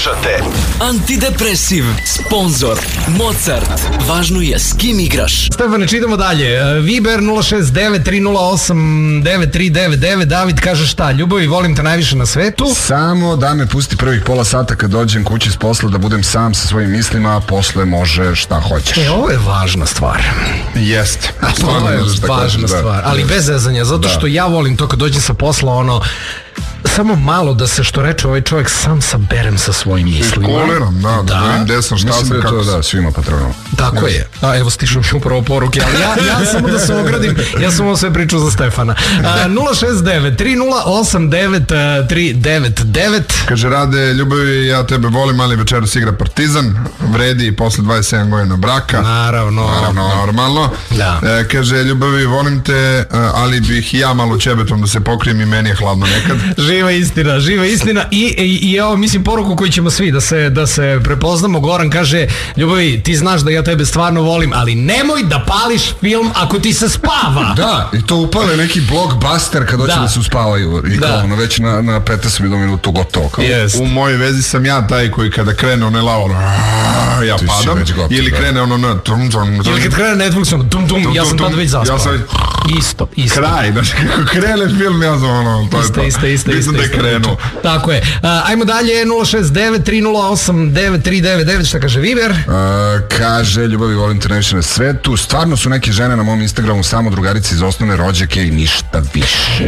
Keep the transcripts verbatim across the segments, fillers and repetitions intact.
Slušate Antidepresiv, sponzor Mozart. Važno je s kim igraš. Stefane, čitamo dalje. Viber nula šest devet tri nula osam devet tri devet devet. David kaže šta? Ljubavi, volim te najviše na svetu. Samo da me pusti prvih pola sata kad dođem kući s posla, da budem sam sa svojim mislima, a posle može šta hoćeš. E, ovo je važna stvar. Jeste. Ovo je važna stvar, ali bez zezanja, zato što ja volim to kad dođem sa posla, ono, samo malo da se, što reče ovaj čovjek, sam saberem sa svojim mislima. Iskuliram, da, da, da vidim gde sam, šta sam, kako da, svima patronom. Tako je. A evo, stišu mi upravo poruke, ali ja, ja samo da se ogradim, ja sam ovo sve pričao za Stefana. nula šest devet tri nula osam devet tri devet devet. Kaže, Rade, ljubavi, ja tebe volim, ali večeras igra Partizan, vredi i posle dvadeset sedam godina braka. Naravno. Naravno, normalno. Da. E, kaže, ljubavi, volim te, ali bih i ja malo čebetom da se pokrijem i meni je hladno nekad. Živa istina, živa istina. I, i, i evo, mislim, poruku koju ćemo svi da se, da se prepoznamo. Goran kaže, ljubavi, ti znaš da ja tebe stvarno volim, ali nemoj da pališ film ako ti se spava. Da, i to upale neki blockbuster kad hoće da, da se uspavaju. I kao, ono, već na, na petnaest minutu gotovo. Yes. U mojoj vezi sam ja taj koji kada krene onaj lao, ja ti padam, gotov, ili krene ono na tum, tum, tum. Ili kad krene Netflix, ono, tum, tum, tum, ja sam tada već zaspao. Ja sam već... Isto, isto. Kraj, znači kako krene film, ja sam ono, to isto, je to. Isto, isto, isto, da je krenuo. Tako je. Uh, ajmo dalje, nula šest devet tri nula osam devet tri devet devet, šta kaže Viber? Uh, kaže, ljubavi, volim te najviše na svetu. Stvarno su neke žene na mom Instagramu samo drugarice iz osnovne, rođake i ništa više.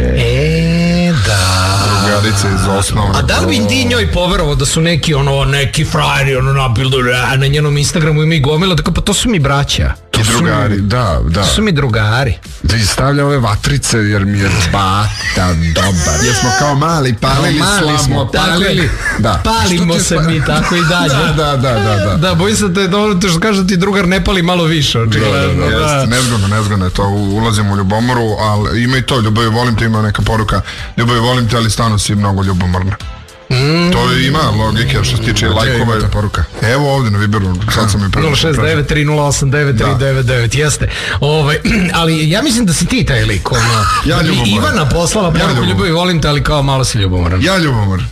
E, da. Drugarice iz osnovne. A da li bi ti njoj poverovao da su neki, ono, neki frajeri, ono, nabildu, na njenom Instagramu ima i gomila, tako pa to su mi braća. To su drugari, mi, da, da. To su mi drugari. Da stavlja ove vatrice jer mi je bata dobar. Jer smo kao mali, palili mali slamo, palili. Da. Palimo se spa... mi tako i dalje. Da, da, da, da, da. Da, bojim se da je to što kaže ti drugar ne pali malo više, očigledno. Da, da, da, da. Nezgodno, nezgodno je to, ulazim u ljubomoru, ali ima i to, ljubavi, volim te, ima neka poruka, ljubavi, volim te, ali stvarno si mnogo ljubomorna. Mm. To ima logike što se tiče lajkova i poruka. Evo ovdje na Viberu, sad sam mi prvo. nula šest devet tri nula osam devet tri devet devet, jeste. Ove, ali ja mislim da si ti taj lik. Ona, ja ljubomoran. Ivana poslala poruku, ja ljubavi, volim te, ali kao malo si ljubomoran. Ja ljubomoran.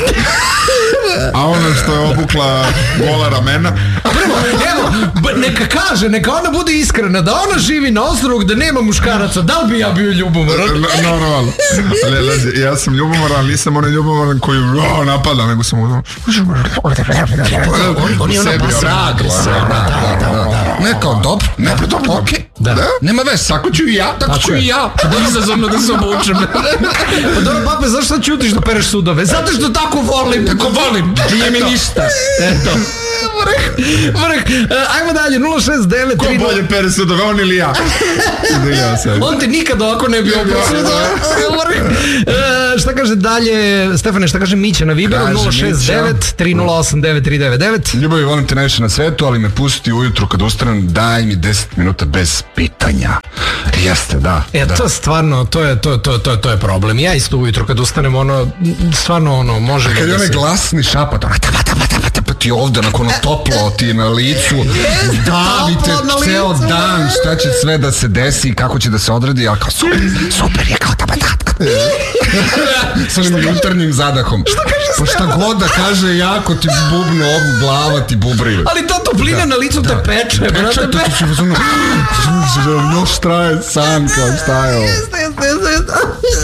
A ono što je obukla gola ramena. Prvo, evo, neka kaže, neka ona bude iskrena, da ona živi na ostrovu gde nema muškaraca, da li bi ja bio ljubomoran? Normalno. Ali ja sam ljubomoran, ali nisam onaj ljubomoran koji oh, napada, nego sam ono... On je ono pasivno agresivno. Ne kao dobro, ne pa dobro, okej. Nema već, tako ću i ja, tako ću i ja. Izazovno da se obučem. Pa dobro, pape, zašto ćutiš da pereš sudove? Zato što tako volim, tako volim. Nije mi ništa. Eto. Vrh, vrh. Ajmo dalje, nula šest devet tri... Ko bolje pere sudove, on ili ja? On te nikad ovako ne bi obio sudove. Vrh. Šta kaže dalje, Stefane, šta kaže Mića na Viberu? nula šest devet tri nula osam devet tri devet devet. Ljubavi, volim te najviše na svetu, ali me pusti ujutru kad ustanem, daj mi deset minuta bez pitanja. Jeste, da. E, da. to stvarno, to je, to, to, to, to je problem. Ja isto ujutru kad ustanem, ono, stvarno, ono, može... A kad je onaj glasni šapat, ono, tapa, tapa, tapa, tapa, ti ovde, onako, ono, toplo ti na licu, davite ceo dan, šta će sve da se desi i kako će da se odradi, ali kao, super, super je kao tapa, tapa. S onim jutarnjim zadahom. Šta kaže Pa šta god da kaže, jako ti bubne ovu, glava ti bubriju. Ali ta toplina na licu te peče. Peče, to ti će razumno, još traje san, kao šta je ovo. Jeste, jeste, jeste.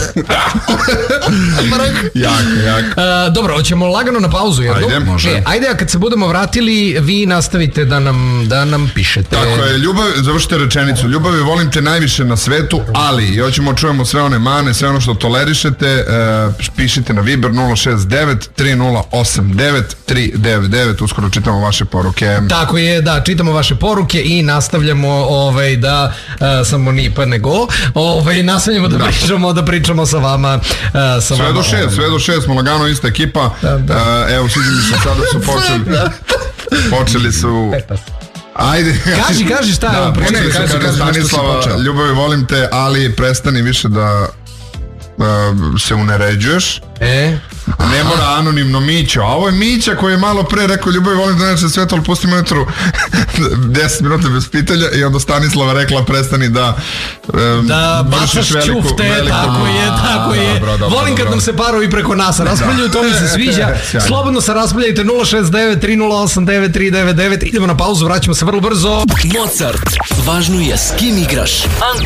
Jako, jako. Dobro, hoćemo lagano na pauzu, jedno? Ajde, može. Ajde, a kad se budemo vratili, vi nastavite da nam, da nam pišete. Tako je, ljubav, završite rečenicu. Ljubavi, volim te najviše na svetu, ali i hoćemo čujemo sve one mane, sve ono što tolerišete, pišite na Viber nula šest devet tri nula osam devet tri devet devet. Uskoro čitamo vaše poruke. Tako je, da, čitamo vaše poruke i nastavljamo ovaj, da uh, samo ni pa nego ovaj, nastavljamo da, da pričamo da pričamo sa vama uh, sa sve vama, do šest, ovaj. sve do šest smo lagano ista ekipa. Da, da. Uh, evo sviđa mi se sada su počeli počeli su ajde. Kaži, kaži šta je on pričao. Ne, kaži, kaži, Stanislava, ljubavi, volim te, ali prestani više da uh, se uneređuješ. E? Ne mora anonimno Mićo, a ovo je Mića koji je malo pre rekao ljubav, volim da neče sveto, ali pusti metru deset minuta bez pitanja i onda Stanislava rekla prestani da um, da bacaš čufte, tako je, tako je. Volim kad nam se parovi preko nas raspravljaju, to mi se sviđa. Slobodno se raspravljajte nula šest devet tri nula osam devet tri devet devet. Idemo na pauzu, vraćamo se vrlo brzo. Mozart, važno je s kim igraš.